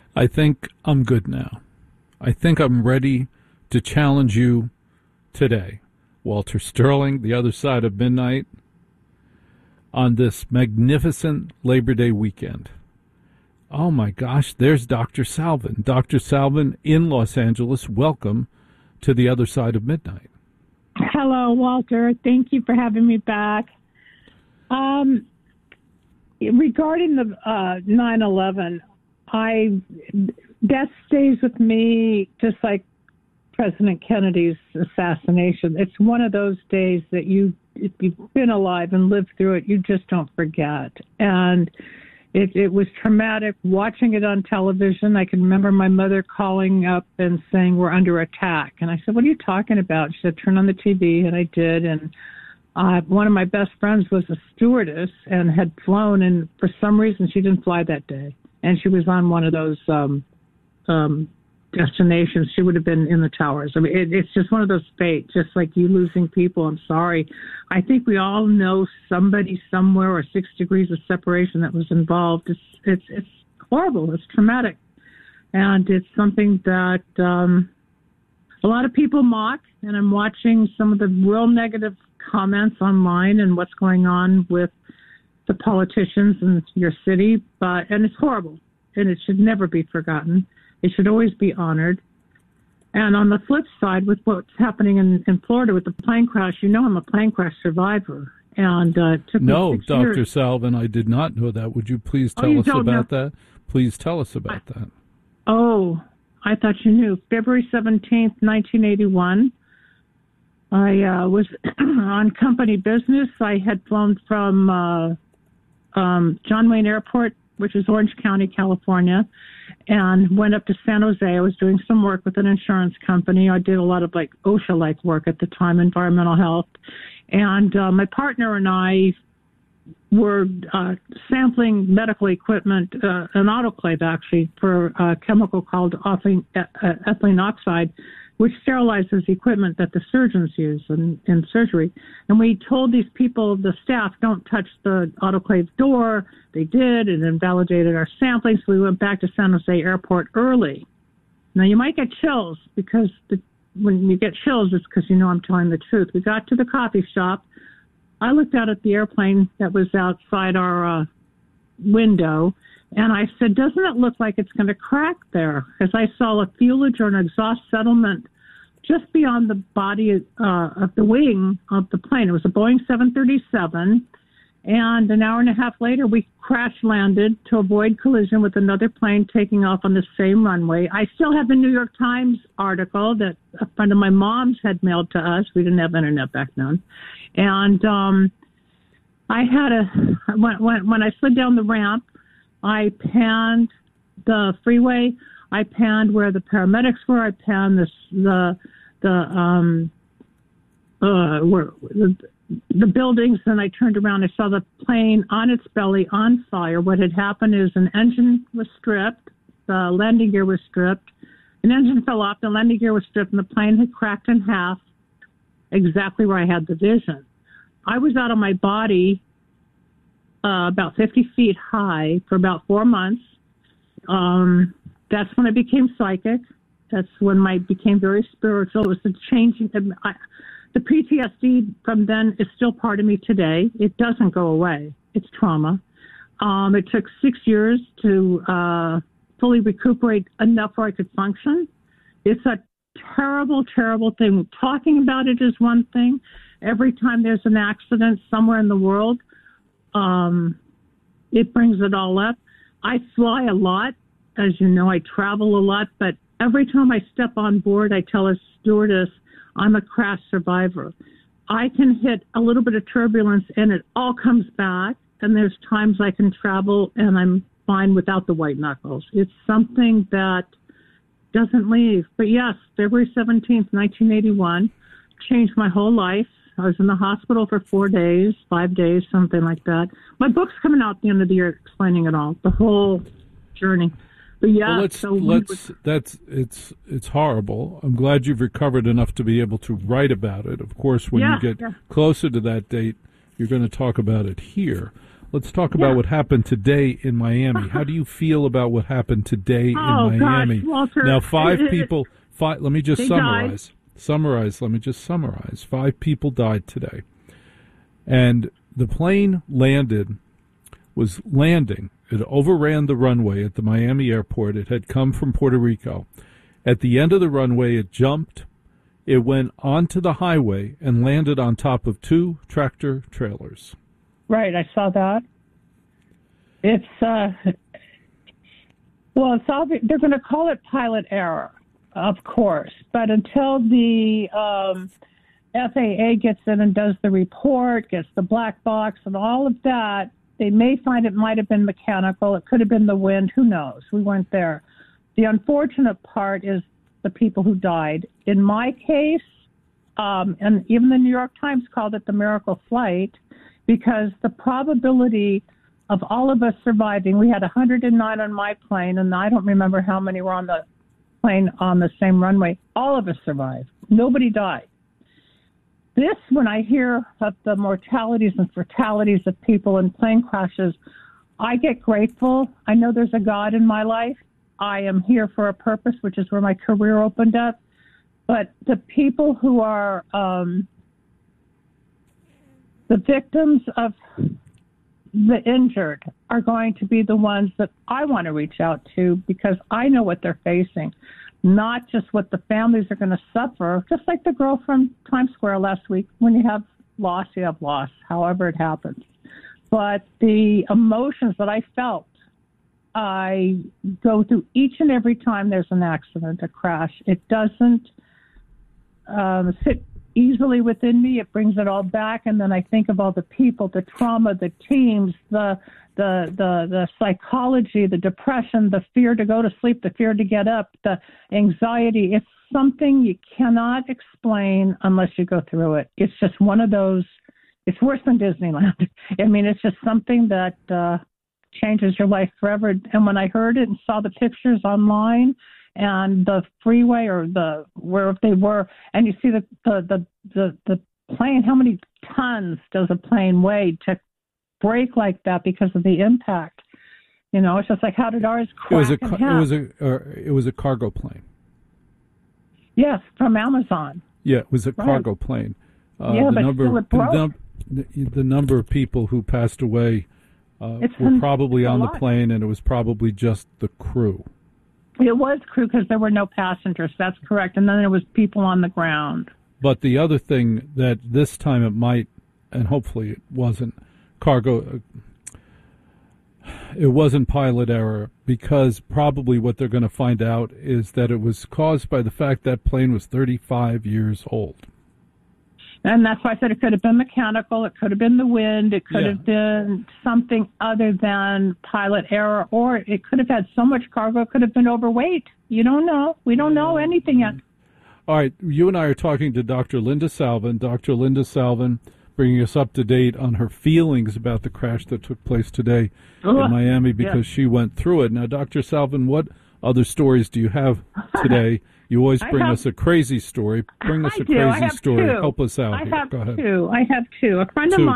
I think I'm good now. I think I'm ready to challenge you today, Walter Sterling, the other side of midnight, on this magnificent Labor Day weekend. Oh my gosh, there's Dr. Salvin. Dr. Salvin in Los Angeles, welcome to the other side of midnight. Hello, Walter. Thank you for having me back. Regarding the 9/11, death stays with me just like President Kennedy's assassination. It's one of those days that if you've been alive and lived through it, you just don't forget. And it was traumatic watching it on television. I can remember my mother calling up and saying, "We're under attack." And I said, "What are you talking about?" She said, "Turn on the TV." And I did. And one of my best friends was a stewardess and had flown, and for some reason she didn't fly that day. And she was on one of those destinations. She would have been in the towers. I mean, it's just one of those fates, just like you losing people. I'm sorry. I think we all know somebody somewhere or 6 degrees of separation that was involved. It's horrible. It's traumatic. And it's something that a lot of people mock, and I'm watching some of the real negative comments online and what's going on with the politicians in your city, and it's horrible, and it should never be forgotten. It should always be honored. And on the flip side, with what's happening in Florida with the plane crash, I'm a plane crash survivor. And it took me 6 Dr. years. Salvin, I did not know that. Would you please tell us about that? Please tell us about that. Oh, I thought you knew. February 17th, 1981. I was on company business. I had flown from John Wayne Airport, which is Orange County, California, and went up to San Jose. I was doing some work with an insurance company. I did a lot of OSHA-like work at the time, environmental health. And my partner and I were sampling medical equipment, an autoclave actually, for a chemical called ethylene oxide, which sterilizes equipment that the surgeons use in surgery. And we told these people, the staff, don't touch the autoclave door. They did, and invalidated our sampling, so we went back to San Jose Airport early. Now, you might get chills, because when you get chills, it's because I'm telling the truth. We got to the coffee shop. I looked out at the airplane that was outside our window, and I said, "Doesn't it look like it's going to crack there?" Because I saw a fuselage or an exhaust settlement just beyond the body of the wing of the plane. It was a Boeing 737, and an hour and a half later, we crash landed to avoid collision with another plane taking off on the same runway. I still have the New York Times article that a friend of my mom's had mailed to us. We didn't have internet back then. And I had when I slid down the ramp, I panned the freeway. I panned where the paramedics were. I panned the buildings. And I turned around. I saw the plane on its belly on fire. What had happened is an engine was stripped. The landing gear was stripped. An engine fell off. The landing gear was stripped, and the plane had cracked in half, exactly where I had the vision. I was out of my body about 50 feet high for about 4 months. That's when I became psychic. That's when I became very spiritual. It was the changing. The PTSD from then is still part of me today. It doesn't go away. It's trauma. It took 6 years to fully recuperate enough where I could function. It's a terrible, terrible thing. Talking about it is one thing. Every time there's an accident somewhere in the world, it brings it all up. I fly a lot. As you know, I travel a lot, but every time I step on board, I tell a stewardess, I'm a crash survivor. I can hit a little bit of turbulence and it all comes back, and there's times I can travel and I'm fine without the white knuckles. It's something that doesn't leave. But yes, February 17th, 1981, changed my whole life. I was in the hospital for 4 days, 5 days, something like that. My book's coming out at the end of the year explaining it all, the whole journey. But yeah, it's horrible. I'm glad you've recovered enough to be able to write about it. Of course, when you get closer to that date, you're going to talk about it here. Let's talk about what happened today in Miami. How do you feel about what happened today in Miami? Gosh, Walter, now, five people. Let me just summarize. Died. Let me just summarize. 5 people died today, and the plane was landing. It overran the runway at the Miami airport. It had come from Puerto Rico. At the end of the runway, it jumped. It went onto the highway and landed on top of 2 tractor trailers. Right, I saw that. It's they're going to call it pilot error, of course, but until the FAA gets in and does the report, gets the black box and all of that, they may find it might have been mechanical. It could have been the wind. Who knows? We weren't there. The unfortunate part is the people who died. In my case, and even the New York Times called it the miracle flight, because the probability of all of us surviving, we had 109 on my plane, and I don't remember how many were on the plane on the same runway. All of us survived. Nobody died. This, when I hear of the mortalities and fatalities of people in plane crashes, I get grateful. I know there's a God in my life. I am here for a purpose, which is where my career opened up. But the people who are the victims of the injured are going to be the ones that I want to reach out to, because I know what they're facing, not just what the families are going to suffer, just like the girl from Times Square last week. When you have loss, however it happens. But the emotions that I felt, I go through each and every time there's an accident, a crash. It doesn't sit easily within me. It brings it all back, and then I think of all the people, the trauma, the teams, the psychology, the depression, the fear to go to sleep, the fear to get up, the anxiety. It's something you cannot explain unless you go through it. It's just one of those. It's worse than Disneyland. I mean, it's just something that changes your life forever. And when I heard it and saw the pictures online and the freeway or where they were, and you see the plane, how many tons does a plane weigh to break like that because of the impact? You know, it's just like, how did ours crack in half? It was a cargo plane. Yes, from Amazon. Yeah, it was a cargo plane. Yeah, but still it broke. The number of people who passed away were probably on the plane, and it was probably just the crew. It was crew because there were no passengers. That's correct. And then there was people on the ground. But the other thing that this time it might, and hopefully it wasn't, it wasn't pilot error, because probably what they're going to find out is that it was caused by the fact that plane was 35 years old. And that's why I said it could have been mechanical, it could have been the wind, it could have been something other than pilot error, or it could have had so much cargo, it could have been overweight. You don't know. We don't know anything yet. All right, you and I are talking to Dr. Linda Salvin. Dr. Linda Salvin bringing us up to date on her feelings about the crash that took place today in Miami, because she went through it. Now, Dr. Salvin, what other stories do you have today? You always bring us a crazy story. Bring us a crazy story. Help us out here. Go ahead. I have two. A friend of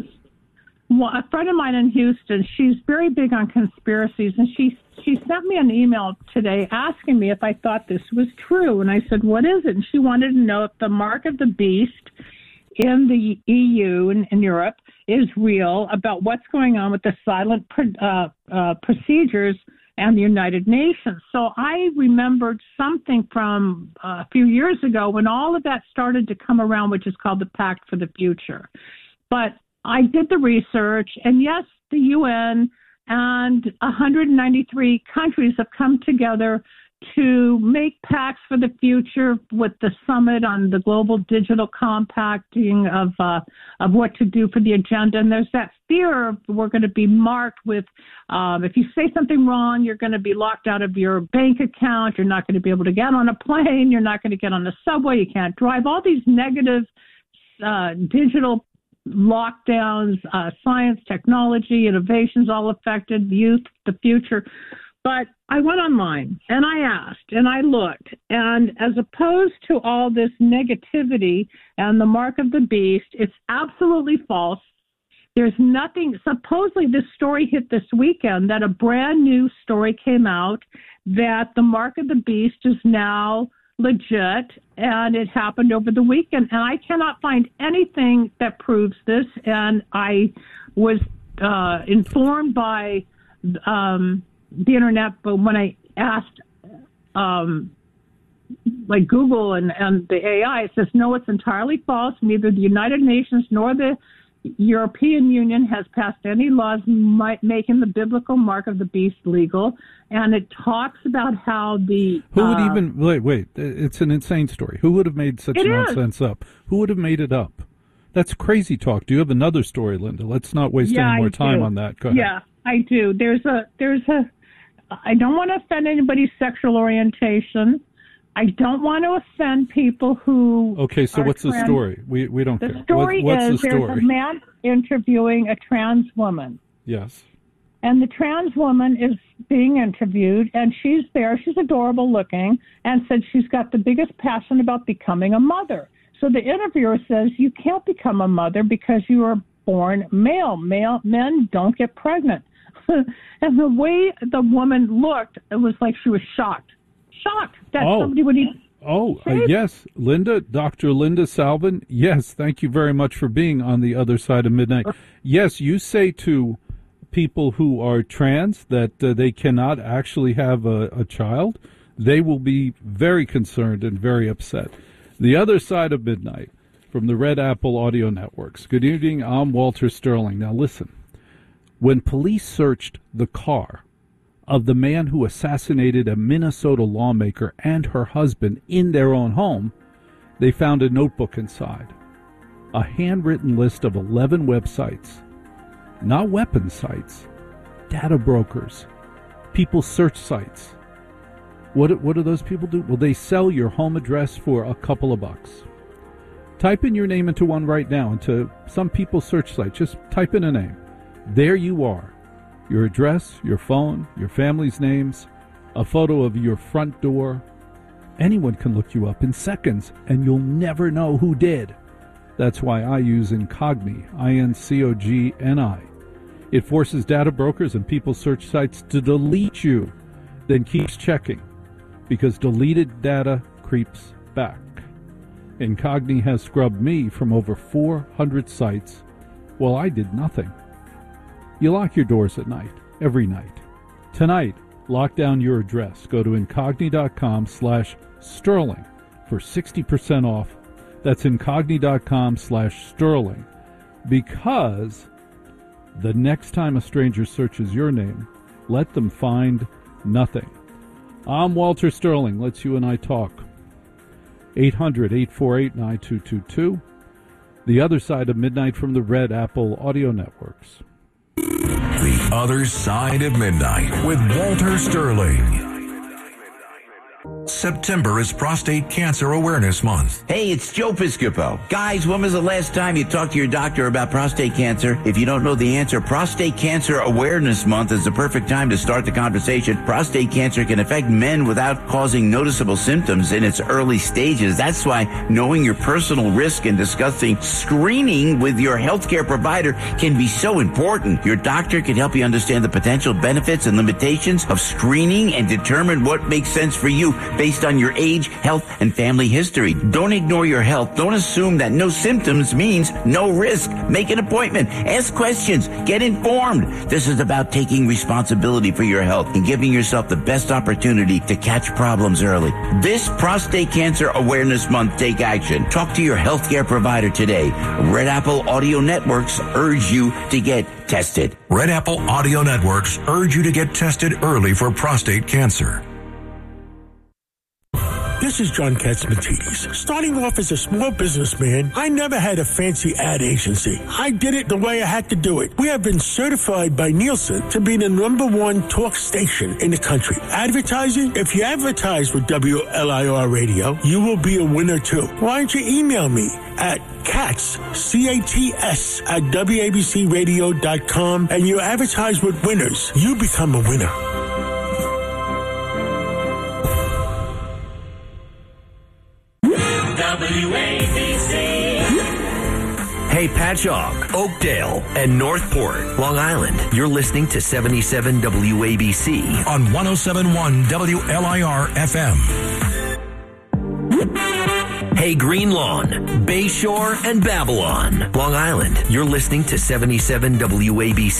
mine in Houston, she's very big on conspiracies, and she sent me an email today asking me if I thought this was true. And I said, what is it? And she wanted to know if the mark of the beast in the EU and in Europe is real, about what's going on with the silent procedures and the United Nations. So I remembered something from a few years ago when all of that started to come around, which is called the Pact for the Future. But I did the research, and yes, the UN and 193 countries have come together to make pacts for the future with the summit on the global digital compacting of what to do for the agenda. And there's that fear of we're going to be marked with, if you say something wrong, you're going to be locked out of your bank account. You're not going to be able to get on a plane. You're not going to get on the subway. You can't drive. All these negative digital lockdowns, science, technology, innovations all affected, youth, the future. But I went online and I asked and I looked, and as opposed to all this negativity and the mark of the beast, it's absolutely false. There's nothing. Supposedly, this story hit this weekend that a brand new story came out that the mark of the beast is now legit, and it happened over the weekend. And I cannot find anything that proves this. And I was informed by the internet, but when I asked like Google and the AI, it says, no, it's entirely false. Neither the United Nations nor the European Union has passed any laws making the biblical mark of the beast legal. And it talks about how the... Who would even... Wait. It's an insane story. Who would have made such nonsense up? Who would have made it up? That's crazy talk. Do you have another story, Linda? Let's not waste any more time on that. Go ahead. Yeah, I do. There's a... I don't want to offend anybody's sexual orientation. I don't want to offend people who... Okay, so what's the story? We don't care. The story is there's a man interviewing a trans woman. Yes. And the trans woman is being interviewed, and she's there. She's adorable looking, and said she's got the biggest passion about becoming a mother. So the interviewer says, you can't become a mother because you are born male. Men don't get pregnant. And the way the woman looked, it was like she was shocked that somebody would eat. Yes, Linda, Dr. Linda Salvin. Yes, thank you very much for being on the other side of midnight. Yes, you say to people who are trans that they cannot actually have a child. They will be very concerned and very upset. The other side of midnight from the Red Apple Audio Networks. Good evening, I'm Walter Sterling. Now listen, when police searched the car of the man who assassinated a Minnesota lawmaker and her husband in their own home, they found a notebook inside. A handwritten list of 11 websites. Not weapon sites. Data brokers. People search sites. What do those people do? Well, they sell your home address for a couple of bucks. Type in your name into one right now, into some people's search site. Just type in a name. There you are. Your address, your phone, your family's names, a photo of your front door. Anyone can look you up in seconds, and you'll never know who did. That's why I use Incogni, INCOGNI. It forces data brokers and people's search sites to delete you, then keeps checking, because deleted data creeps back. Incogni has scrubbed me from over 400 sites while I did nothing. You lock your doors at night, every night. Tonight, lock down your address. Go to incogni.com/Sterling for 60% off. That's incogni.com/Sterling. Because the next time a stranger searches your name, let them find nothing. I'm Walter Sterling. Let's you and I talk. 800-848-9222. The other side of midnight from the Red Apple Audio Networks. The Other Side of Midnight with Walter Sterling. September is Prostate Cancer Awareness Month. Hey, it's Joe Piscopo. Guys, when was the last time you talked to your doctor about prostate cancer? If you don't know the answer, Prostate Cancer Awareness Month is the perfect time to start the conversation. Prostate cancer can affect men without causing noticeable symptoms in its early stages. That's why knowing your personal risk and discussing screening with your healthcare provider can be so important. Your doctor can help you understand the potential benefits and limitations of screening and determine what makes sense for you based on your age, health, and family history. Don't ignore your health. Don't assume that no symptoms means no risk. Make an appointment. Ask questions. Get informed. This is about taking responsibility for your health and giving yourself the best opportunity to catch problems early. This Prostate Cancer Awareness Month, take action. Talk to your healthcare provider today. Red Apple Audio Networks urge you to get tested. Red Apple Audio Networks urge you to get tested early for prostate cancer. This is John Katsimatidis. Starting off as a small businessman, I never had a fancy ad agency. I did it the way I had to do it. We have been certified by Nielsen to be the #1 talk station in the country. Advertising? If you advertise with WLIR Radio, you will be a winner too. Why don't you email me at Katz, C-A-T-S, at WABCRadio.com, and you advertise with winners. You become a winner. Hey, Patchogue, Oakdale, and Northport, Long Island. You're listening to 77 WABC on 107.1 WLIR FM. Hey, Green Lawn, Bayshore, and Babylon, Long Island. You're listening to 77 WABC.